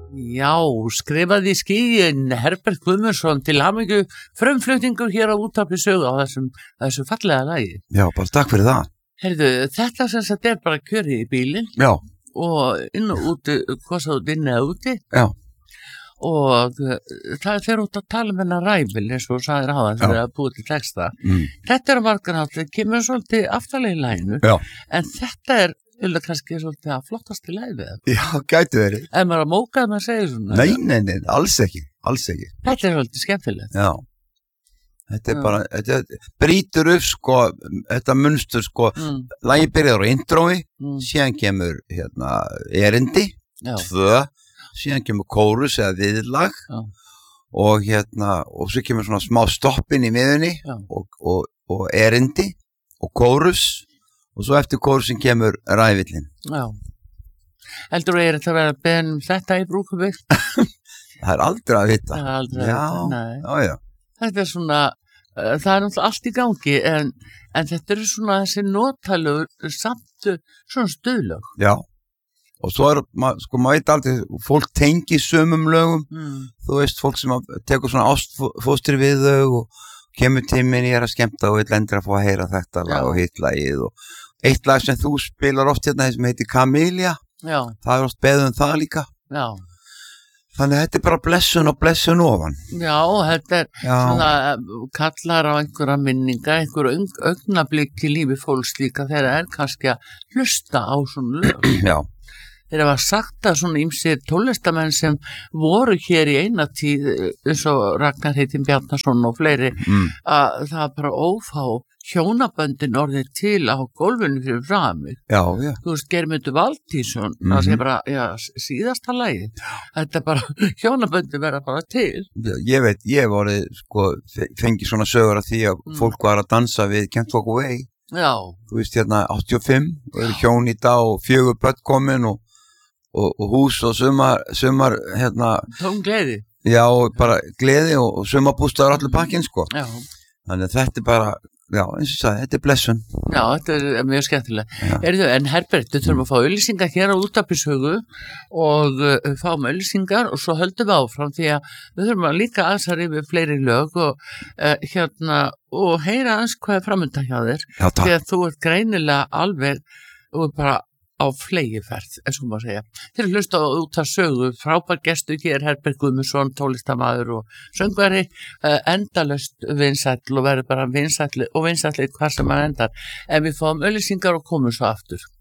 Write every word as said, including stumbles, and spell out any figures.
Já, skrifaði í skýin Herbert Guðmundsson til hamingju frumflutningur hér á Útvarpi Sögu á þessum, þessum fallega lagi. Já, bara takk fyrir það. Heyrðu, þetta sem sagt er bara kjörið í bílinn. Já. Og inn og úti, hvað svo inn eða úti. Já. Og uh, það fer út að tala um hennar ræfil, eins og sagðir á það þegar að búið til texta. Mm. Þetta er á margan hátt, það kemur svolítið aftalega í laginu. Já. En þetta er Ylda kannski svolítið að flottast í læfið. Já, gæti verið. Ef maður að móka að maður segir svona. Nei, nei, nei, alls ekki, alls ekki. Þetta er svolítið skemmtilegt. Já, þetta er Já. bara, þetta brýtur upp sko, þetta munstur sko, mm. lagið byrjar á intrói, mm. síðan kemur hérna erindi, Já. tvö, síðan kemur kórus eða viðlag Já. og hérna, og svo kemur svona smá stoppin í miðunni og, og, og erindi og kórus. Og svo eftir kórusin kemur ræfillin. Já. Heldur þú er þetta að vera beðin þetta í brúkubygg? Það er aldrei að vita. Það er aldrei að vita, nei. Já, já. Þetta er svona, uh, það er náttúrulega allt í gangi, en, en þetta eru svona þessi notalögur samt svona stuðlög. Já. Og svo er, ma, sko, maður veit aldrei, fólk tengi sumum lögum, mm. þú veist, fólk sem tekur svona ástfóstri við þau og kemur tíminn ég er að skemmta og vil endur að fá að heyra þetta lag og hitt lagið og eitt lag sem þú spilar oft hérna sem heitir Camellia, Já. það er oft beðið um það líka. Já. Þannig að þetta er bara blessun og blessun ofan. Já, þetta er Já. svona kallar á einhverja minninga, einhverja augnablík í lífi fólks líka þegar það er kannski að hlusta á svona lög. Já. Þeir hafa sagt að svona ýmsir tólestamenn sem voru hér í eina tíð eins og Ragnar Heitin Bjarnason og fleiri mm. að það bara ófá hjónaböndin orðið til á gólfinu fyrir framig. Já, já. Þú veist, Geirmundur Valtýsson, mm-hmm. það sé bara, já, síðasta lagi. Þetta er bara, hjónaböndin verða bara til. Ég veit, ég voru, sko, fengi svona sögur af því að mm. fólk var að dansa við Can't Walk Away. Já. Þú veist, hérna, áttatíu og fimm, og eru hjón í dag og fjögur börn komin og Og, og hús og sumar, sumar hérna tóm gleði já og bara gleði og, og sumarbústaður allir pakkinn sko já. Þannig að þetta er bara já eins og sagði, þetta er blessun já þetta er mjög skemmtilega Erðu, en Herbert, við þurfum að fá auglýsingar hér á Útvarpi Sögu og uh, fáum auglýsingar og svo höldum við áfram því að við þurfum að líka aðsar yfir fleiri lög og uh, hérna og heyra aðeins hvað er framöndan hjá þér já, því að þú ert greinilega alveg og bara á flegiferð, eins og maður segja. Þeir eru hlusta út að sögu, frábær gestur hér, Herbert Guðmundsson, tólestamaður og söngvari, uh, endalaust vinsæll og verður bara vinsælli og vinsælli hvað sem hann endar. En við fáum auglýsingar og komum svo aftur.